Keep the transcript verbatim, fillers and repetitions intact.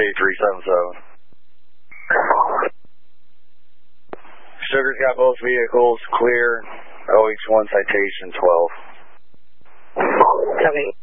eight three seven seven. Sugar's got both vehicles clear. O X one citation twelve. Copy.